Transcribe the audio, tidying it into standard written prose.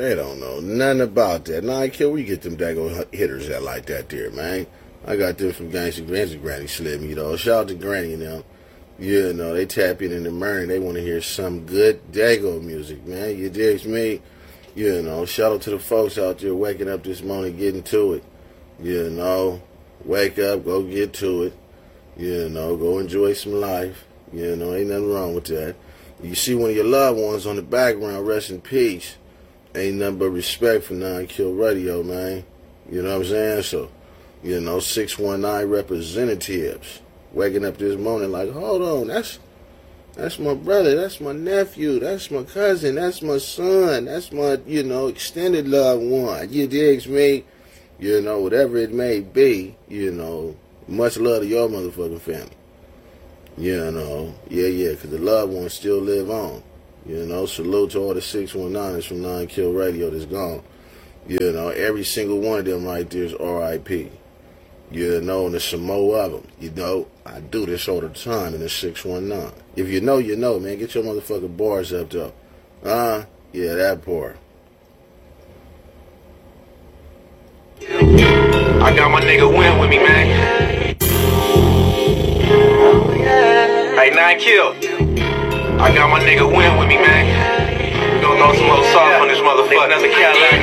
They don't know nothing about that. Nah, Kill, where you get them daggone hitters that like that there, man? I got them from Gangsta Granny Slim, you know. Shout out to Granny, you know. You know, they tap in the morning. They want to hear some good dago music, man. You dig me? You know, shout out to the folks out there waking up this morning, getting to it. You know, wake up, go get to it. You know, go enjoy some life. You know, ain't nothing wrong with that. You see one of your loved ones on the background, rest in peace. Ain't nothing but respect for 9 Kill Radio, man. You know what I'm saying? So, you know, 619 representatives waking up this morning like, hold on, that's my brother, that's my nephew, that's my cousin, that's my son, that's my, you know, extended loved one. You dig me? You know, whatever it may be, you know, much love to your motherfucking family. You know, yeah, because the loved ones still live on. You know, salute to all the 619ers from 9 Kill Radio that's gone. You know, every single one of them right there is R.I.P. You know, and there's some more of them. You know, I do this all the time in the 619. If you know, you know, man. Get your motherfucking bars up, though. Yeah, that part. I got my nigga Win with me, man. Hey, 9 Kill. I got my nigga Win with me, man. We gon' throw some more soft on this motherfucker.